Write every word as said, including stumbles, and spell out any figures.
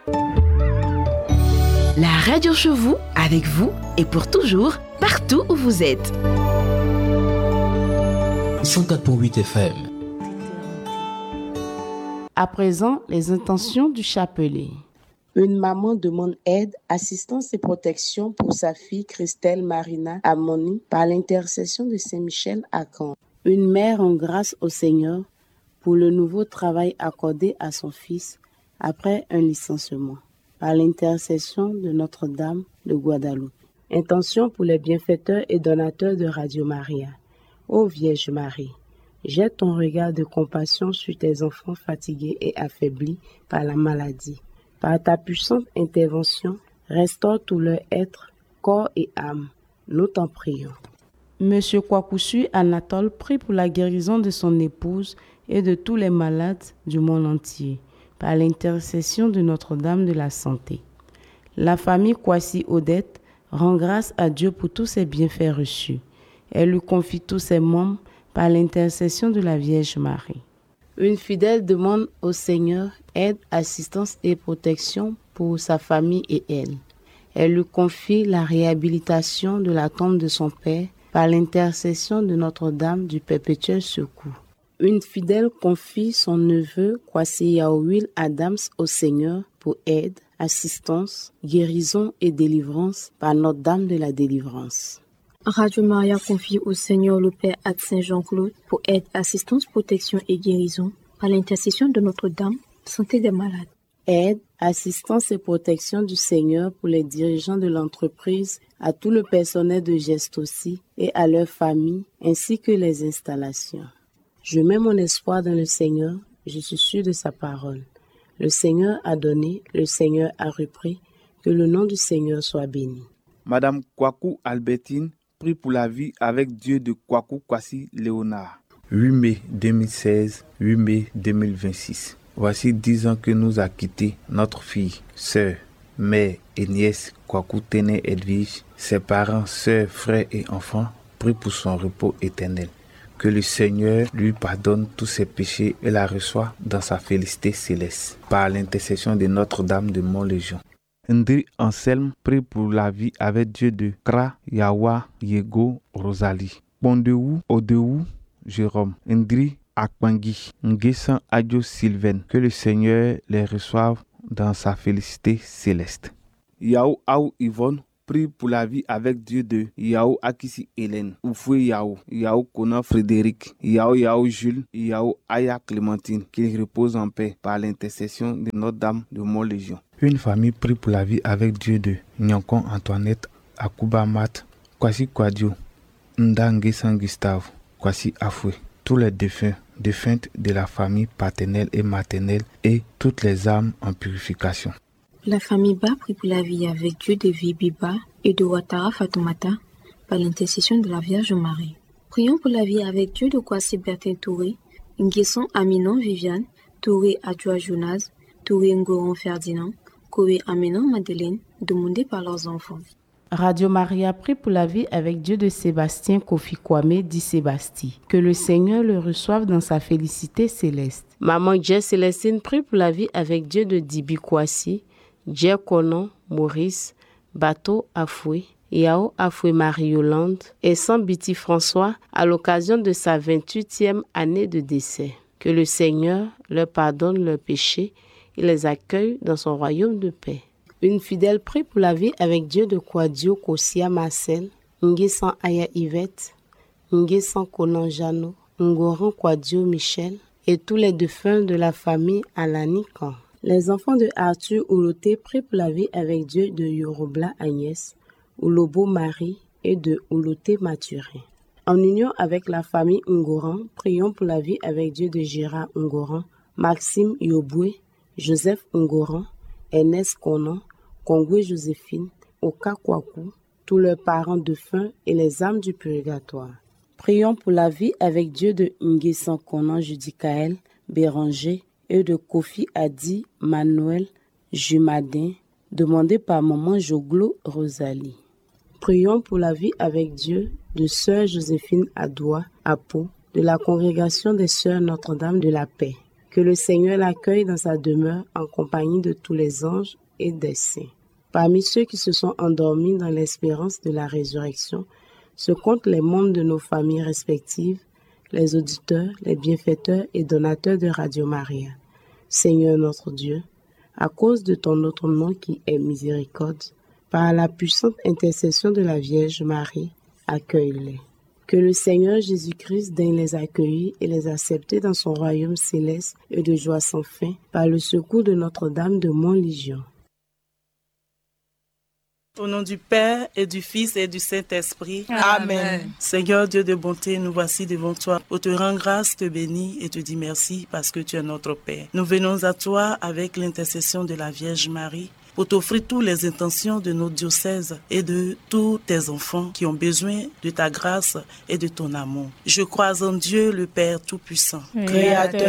La radio chez vous, avec vous et pour toujours, partout où vous êtes. cent quatre virgule huit F M. À présent, les intentions du chapelet. Une maman demande aide, assistance et protection pour sa fille Christelle Marina Amoni par l'intercession de Saint-Michel à Caen. Une mère en grâce au Seigneur pour le nouveau travail accordé à son fils après un licenciement par l'intercession de Notre-Dame de Guadeloupe. Intention pour les bienfaiteurs et donateurs de Radio Maria. Ô Vierge Marie, jette ton regard de compassion sur tes enfants fatigués et affaiblis par la maladie. Par ta puissante intervention, restaure tout leur être, corps et âme. Nous t'en prions. Monsieur Kwakushu Anatole prie pour la guérison de son épouse et de tous les malades du monde entier, par l'intercession de Notre-Dame de la Santé. La famille Kwasi Odette rend grâce à Dieu pour tous ses bienfaits reçus. Elle lui confie tous ses membres par l'intercession de la Vierge Marie. Une fidèle demande au Seigneur aide, assistance et protection pour sa famille et elle. Elle lui confie la réhabilitation de la tombe de son père par l'intercession de Notre-Dame du Perpétuel Secours. Une fidèle confie son neveu Kwasi Yaouil Adams au Seigneur pour aide, assistance, guérison et délivrance par Notre-Dame de la Délivrance. Radio Maria confie au Seigneur le Père Ad Saint Jean-Claude pour aide, assistance, protection et guérison par l'intercession de Notre-Dame, santé des malades. Aide, assistance et protection du Seigneur pour les dirigeants de l'entreprise, à tout le personnel de Geste aussi et à leurs familles, ainsi que les installations. Je mets mon espoir dans le Seigneur, je suis sûr de sa parole. Le Seigneur a donné, le Seigneur a repris, que le nom du Seigneur soit béni. Madame Kwaku Albertine prie pour la vie avec Dieu de Kwaku Kwasi Léonard. huit mai deux mille seize, huit mai deux mille vingt-six. Voici dix ans que nous a quitté notre fille, sœur, mère et nièce Kwaku Tene Edwige. Ses parents, sœurs, frères et enfants prient pour son repos éternel. Que le Seigneur lui pardonne tous ses péchés et la reçoit dans sa félicité céleste. Par l'intercession de Notre-Dame de Mont-Légion. Ndri Anselme prie pour la vie avec Dieu de Kra Yawa Yego Rosalie. Pondeou Odeou Jérôme. Ndri Akwangi Nguessan Adjo Sylvain. Que le Seigneur les reçoive dans sa félicité céleste. Yao Aou Yvonne prie pour la vie avec Dieu de Yao Akisi Hélène, Oufoué Yao, Yao Kona Frédéric, Yao Yao Jules, Yao Aya Clémentine, qu'il repose en paix par l'intercession de Notre-Dame de Mont-Légion. Une famille prie pour la vie avec Dieu de Nyankon Antoinette, Akuba Mat, Kwasi Kwadio, Ndangue San Gustave, Kwasi Afoué. Tous les défunts, défuntes de la famille paternelle et maternelle et toutes les âmes en purification. La famille Ba prie pour la vie avec Dieu de Vibiba et de Ouattara Fatoumata par l'intercession de la Vierge Marie. Prions pour la vie avec Dieu de Kwasi Bertin Touré, Nguesson Aminon Viviane, Touré Adjoa Jonas, Touré Ngoron Ferdinand, Koé Aminon Madeleine, demandés par leurs enfants. Radio Maria prie pour la vie avec Dieu de Sébastien Kofi Kwame dit Sébastien. Que le Seigneur le reçoive dans sa félicité céleste. Maman Jess Célestine prie pour la vie avec Dieu de Dibi Kwasi, Djer Konon, Maurice, Bateau Afoué, Yao Afoué Marie-Yolande et Sambiti François à l'occasion de sa vingt-huitième année de décès. Que le Seigneur leur pardonne leurs péchés et les accueille dans son royaume de paix. Une fidèle prie pour la vie avec Dieu de Kwadio Kosia Marcel, Nguessan Aya Yvette, Nguessan Konan Jano, Ngoran Kwadio Michel et tous les défunts de la famille Alani Kan. Les enfants de Arthur Ouloté prient pour la vie avec Dieu de Yorobla Agnès, Oulobo Marie et de Ouloté Mathurin. En union avec la famille Ngoran, prions pour la vie avec Dieu de Gérard Ngoran, Maxime Yoboué, Joseph Ngoran, Ernest Konan, Kongwe Joséphine, Oka Kwaku, tous leurs parents défunts et les âmes du purgatoire. Prions pour la vie avec Dieu de Nguessan Konan Judicaël, Béranger et de Kofi Adi, Manuel, Jumadin, demandé par maman Joglo Rosalie. Prions pour la vie avec Dieu de sœur Joséphine Adoua, Apo, de la congrégation des sœurs Notre-Dame de la Paix. Que le Seigneur l'accueille dans sa demeure en compagnie de tous les anges et des saints. Parmi ceux qui se sont endormis dans l'espérance de la résurrection, se comptent les membres de nos familles respectives, les auditeurs, les bienfaiteurs et donateurs de Radio Maria. Seigneur notre Dieu, à cause de ton autre nom qui est miséricorde, par la puissante intercession de la Vierge Marie, accueille-les. Que le Seigneur Jésus-Christ daigne les accueillir et les accepter dans son royaume céleste et de joie sans fin, par le secours de Notre-Dame de Montlégion. Au nom du Père et du Fils et du Saint-Esprit. Amen. Amen. Seigneur Dieu de bonté, nous voici devant toi. Pour te rendre grâce, te bénis et te dis merci parce que tu es notre Père. Nous venons à toi avec l'intercession de la Vierge Marie pour t'offrir toutes les intentions de notre diocèse et de tous tes enfants qui ont besoin de ta grâce et de ton amour. Je crois en Dieu, le Père Tout-Puissant, Créateur